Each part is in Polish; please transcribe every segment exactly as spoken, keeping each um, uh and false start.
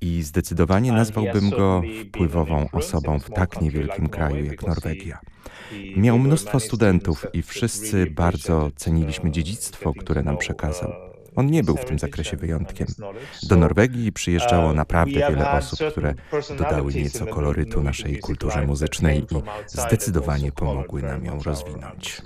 i zdecydowanie nazwałbym go wpływową osobą w tak niewielkim kraju jak Norwegia. Miał mnóstwo studentów i wszyscy bardzo ceniliśmy dziedzictwo, które nam przekazał. On nie był w tym zakresie wyjątkiem. Do Norwegii przyjeżdżało naprawdę wiele osób, które dodały nieco kolorytu naszej kulturze muzycznej i zdecydowanie pomogły nam ją rozwinąć.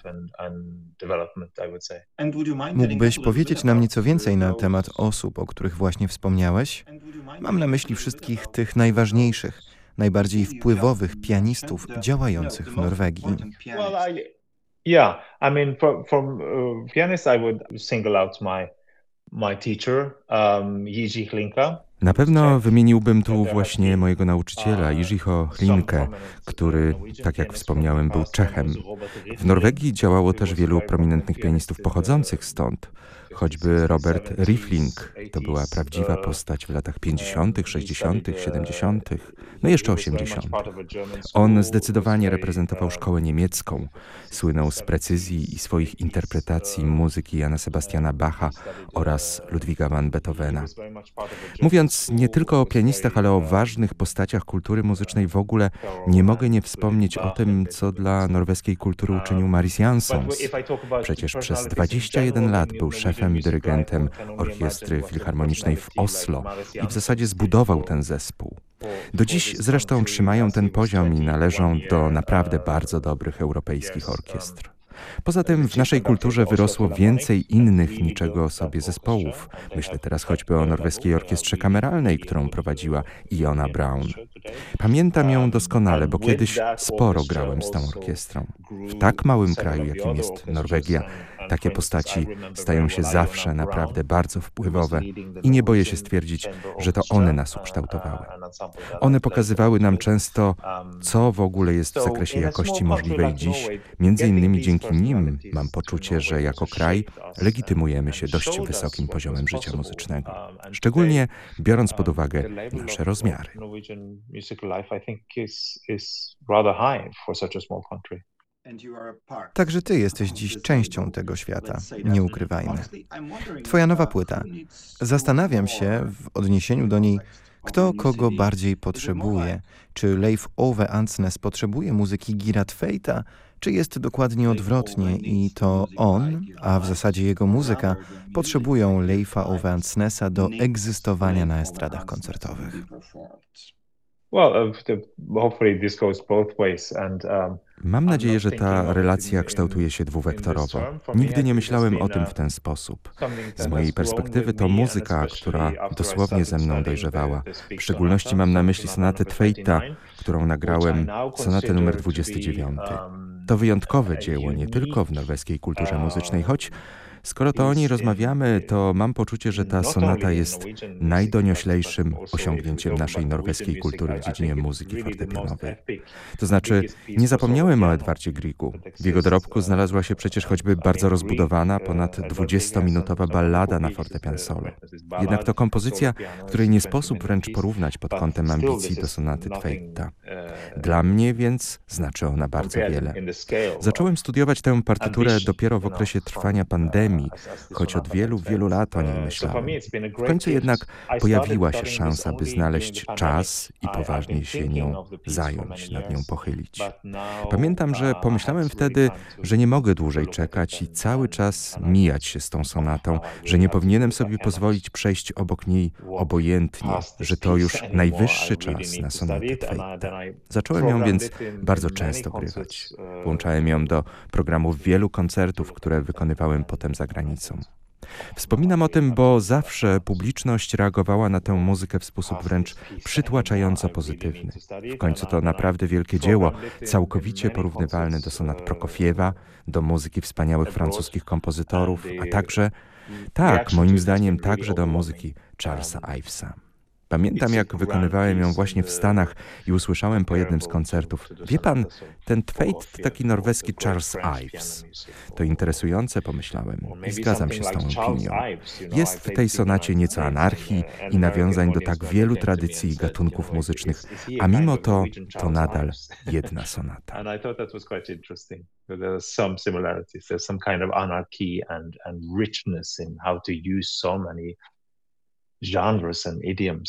Mógłbyś powiedzieć nam nieco więcej na temat osób, o których właśnie wspomniałeś? Mam na myśli wszystkich tych najważniejszych, najbardziej wpływowych pianistów działających w Norwegii. Yeah, I mean, for, from uh, pianist, I would single out my my teacher, um, Jiří Hlinka. Na pewno wymieniłbym tu właśnie mojego nauczyciela, Jiřího Hlinkę, który, tak jak wspomniałem, był Czechem. W Norwegii działało też wielu prominentnych pianistów pochodzących stąd. Choćby Robert Rifling, to była prawdziwa postać w latach pięćdziesiątych, sześćdziesiątych, siedemdziesiątych, no jeszcze osiemdziesiątych. On zdecydowanie reprezentował szkołę niemiecką, słynął z precyzji i swoich interpretacji muzyki Jana Sebastiana Bacha oraz Ludwiga van Beethovena. Mówiąc nie tylko o pianistach, ale o ważnych postaciach kultury muzycznej w ogóle, nie mogę nie wspomnieć o tym, co dla norweskiej kultury uczynił Mariss Jansons. Przecież przez dwadzieścia jeden lat był szefem dyrygentem orkiestry filharmonicznej w Oslo i w zasadzie zbudował ten zespół. Do dziś zresztą trzymają ten poziom i należą do naprawdę bardzo dobrych europejskich orkiestr. Poza tym w naszej kulturze wyrosło więcej innych niczego sobie zespołów. Myślę teraz choćby o norweskiej orkiestrze kameralnej, którą prowadziła Iona Braun. Pamiętam ją doskonale, bo kiedyś sporo grałem z tą orkiestrą. W tak małym kraju, jakim jest Norwegia, takie postaci stają się zawsze naprawdę bardzo wpływowe i nie boję się stwierdzić, że to one nas ukształtowały. One pokazywały nam często, co w ogóle jest w zakresie jakości możliwej dziś. Między innymi dzięki nim mam poczucie, że jako kraj legitymujemy się dość wysokim poziomem życia muzycznego. Szczególnie biorąc pod uwagę nasze rozmiary. Także ty jesteś dziś częścią tego świata, nie ukrywajmy. Twoja nowa płyta. Zastanawiam się w odniesieniu do niej, kto kogo bardziej potrzebuje. Czy Leif Ove Andsnes potrzebuje muzyki Gira Tveita, czy jest dokładnie odwrotnie i to on, a w zasadzie jego muzyka, potrzebują Leifa Ove Andsnesa do egzystowania na estradach koncertowych? Mam nadzieję, że ta relacja kształtuje się dwuwektorowo. Nigdy nie myślałem o tym w ten sposób. Z mojej perspektywy to muzyka, która dosłownie ze mną dojrzewała. W szczególności mam na myśli sonatę Tveita, którą nagrałem, sonatę numer dwudziesty dziewiąty. To wyjątkowe dzieło nie tylko w norweskiej kulturze muzycznej, choć skoro to o niej rozmawiamy, to mam poczucie, że ta sonata jest najdonioślejszym osiągnięciem naszej norweskiej kultury w dziedzinie muzyki fortepianowej. To znaczy, nie zapomniałem o Edwardzie Griegu. W jego dorobku znalazła się przecież choćby bardzo rozbudowana, ponad dwudziestominutowa ballada na fortepian solo. Jednak to kompozycja, której nie sposób wręcz porównać pod kątem ambicji do sonaty Tveita. Dla mnie więc znaczy ona bardzo wiele. Zacząłem studiować tę partyturę dopiero w okresie trwania pandemii, choć od wielu, wielu lat o niej myślałem. W końcu jednak pojawiła się szansa, by znaleźć czas i poważnie się nią zająć, nad nią pochylić. Pamiętam, że pomyślałem wtedy, że nie mogę dłużej czekać i cały czas mijać się z tą sonatą, że nie powinienem sobie pozwolić przejść obok niej obojętnie, że to już najwyższy czas na sonatę Tveita. Zacząłem ją więc bardzo często grywać. Włączałem ją do programów wielu koncertów, które wykonywałem potem za granicą. Wspominam o tym, bo zawsze publiczność reagowała na tę muzykę w sposób wręcz przytłaczająco pozytywny. W końcu to naprawdę wielkie dzieło, całkowicie porównywalne do sonat Prokofiewa, do muzyki wspaniałych francuskich kompozytorów, a także, tak, moim zdaniem także do muzyki Charlesa Ivesa. Pamiętam, jak wykonywałem ją właśnie w Stanach i usłyszałem po jednym z koncertów: wie pan, ten Tveit to taki norweski Charles Ives. To interesujące, pomyślałem, i zgadzam się z tą opinią. Jest w tej sonacie nieco anarchii i nawiązań do tak wielu tradycji i gatunków muzycznych, a mimo to to nadal jedna sonata. Genres and idioms.